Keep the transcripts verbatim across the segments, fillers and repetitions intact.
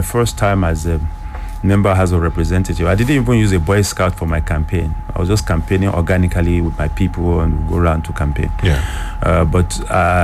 first time as a member House of Representative. I didn't even use a Boy Scout for my campaign. I was just campaigning organically with my people and go around to campaign. Yeah. Uh, but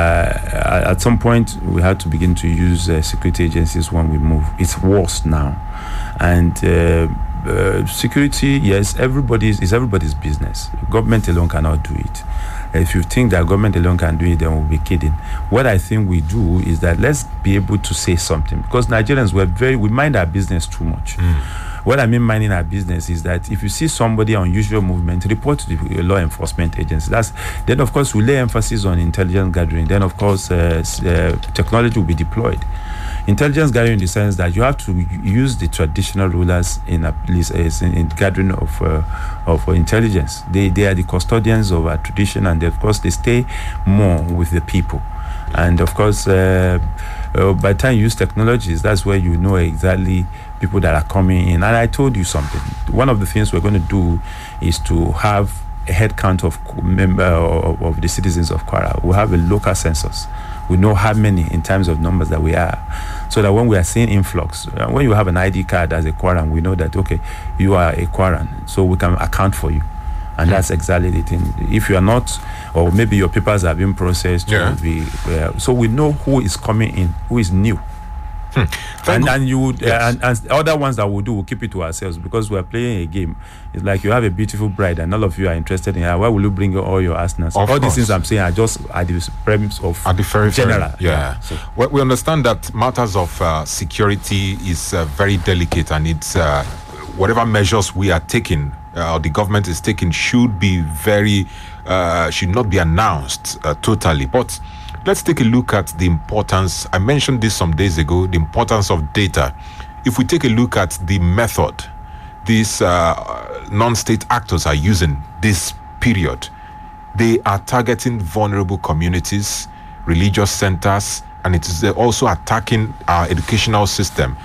uh, at some point, we had to begin to use uh, security agencies when we move. It's worse now. And uh, uh, security, yes, everybody's, it's everybody's business. Government alone cannot do it. If you think that government alone can do it, then we'll be kidding. What I think we do is that let's be able to say something, because Nigerians, we're very, we mind our business too much. Mm. What I mean minding our business is that if you see somebody on unusual movement, report to the law enforcement agency. That's, then of course we lay emphasis on intelligence gathering. Then of course uh, uh, technology will be deployed. Intelligence gathering in the sense that you have to use the traditional rulers in a place in, in gathering of uh, of intelligence. They they are the custodians of our tradition, and they, of course they stay more with the people. And of course, uh, uh, by the time you use technologies, that's where you know exactly people that are coming in. And I told you something. One of the things we're going to do is to have a head count of member of, of the citizens of Kwara. We'll have a local census. We know how many in terms of numbers that we are, so that when we are seeing influx, uh, when you have an I D card as a Kwaran, we know that, okay, you are a Kwaran, so we can account for you. And that's exactly the thing. If you are not, or maybe your papers have been processed, yeah. be, uh, so we know who is coming in, who is new. Hmm. And, and you would, yes. uh, and, and other ones that we'll do, we'll keep it to ourselves, because we're playing a game. It's like you have a beautiful bride and all of you are interested in her. Why will you bring all your arsenals? All course. These things I'm saying are just at the premise of at the very general. Yeah. yeah. So. Well, we understand that matters of uh, security is uh, very delicate, and it's uh, whatever measures we are taking, uh, or the government is taking, should be very, uh, should not be announced uh, totally. But let's take a look at the importance. I mentioned this some days ago, the importance of data. If we take a look at the method these uh, non-state actors are using this period, they are targeting vulnerable communities, religious centers, and it is also attacking our educational system.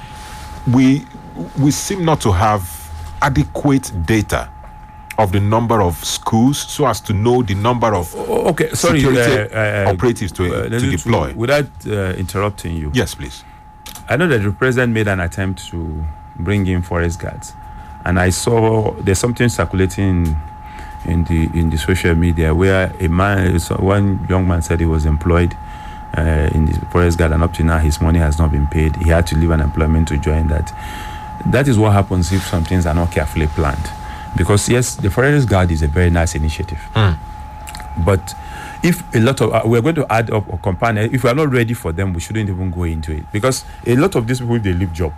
We we seem not to have adequate data of the number of schools so as to know the number of okay, sorry, security uh, uh, operatives to, uh, to deploy. To, without uh, interrupting you. Yes, please. I know that the president made an attempt to bring in forest guards, and I saw there's something circulating in the in the social media where a man, one young man said he was employed uh, in the forest guard, and up to now his money has not been paid. He had to leave unemployment to join that. That is what happens if some things are not carefully planned. Because yes, the forest guard is a very nice initiative, mm. but if a lot of uh, we're going to add up or combine, if we are not ready for them, we shouldn't even go into it. Because a lot of these people, if they leave job,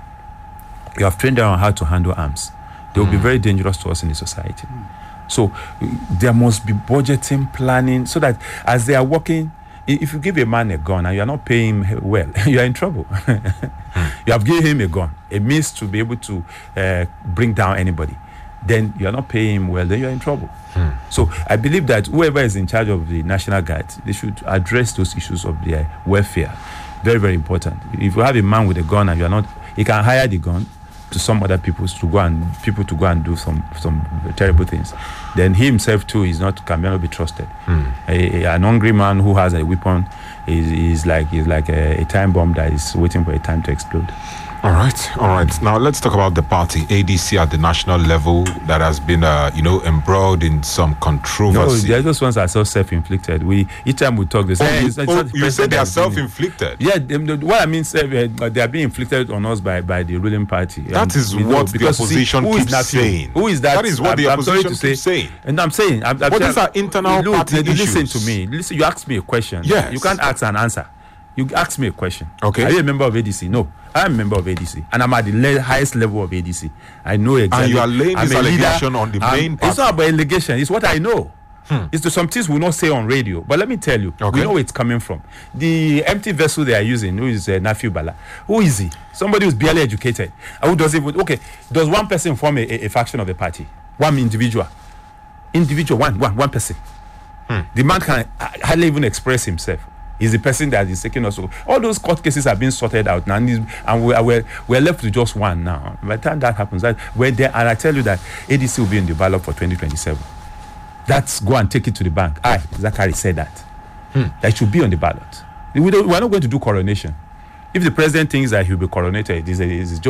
you have trained them on how to handle arms. They will mm. be very dangerous to us in the society. Mm. So there must be budgeting, planning, so that as they are working, if you give a man a gun and you are not paying him well, you are in trouble. mm. You have given him a gun, a means to be able to uh, bring down anybody. Then you are not paying him well, then you are in trouble. Hmm. So I believe that whoever is in charge of the National Guard, they should address those issues of their welfare. Very, very important. If you have a man with a gun and you are not, he can hire the gun to some other people to go and people to go and do some some terrible things. Then he himself too is not can not be trusted. Hmm. A, a, an hungry man who has a weapon is is like is like a, a time bomb that is waiting for a time to explode. All right, all right. Now let's talk about the party, A D C at the national level, that has been, uh, you know, embroiled in some controversy. No, those ones are so self-inflicted. We each time we talk, they say, oh, hey, you, it's, it's oh, not the you said they are being, self-inflicted. yeah, they, what I mean, uh, they are being inflicted on us by, by the ruling party. That and is what the opposition see, keeps saying. Who is that? That is what I'm, the I'm opposition keeps say, saying. And I'm saying, I'm, I'm what saying, is our internal look, party issues? Listen to me. Listen, you asked me a question. Yes. You can't ask and answer. You asked me a question. Okay. Are you a member of A D C? No. I'm a member of A D C, and I'm at the le- highest level of A D C. I know exactly. And you are laying I'm this allegation on the I'm, main party. It's not about allegation. It's what I know. Hmm. It's to some things we not say on radio. But let me tell you, okay. we know where it's coming from. The empty vessel they are using, who is uh, Nafiu Bala? Who is he? Somebody who's barely educated. Who does even, okay, does one person form a, a, a faction of a party? One individual. Individual, one, one, one person. Hmm. The man can hardly even express himself. Is the person that is taking us. All those court cases are being sorted out now, and, and we're, we're, we're left with just one now. By the time that happens, that we're there, and I tell you that A D C will be in the ballot for twenty twenty-seven. That's go and take it to the bank. I, Zachary said that. Hmm. That should be on the ballot. We don't, we're not going to do coronation. If the president thinks that he'll be coronated, it is a, it's a joke.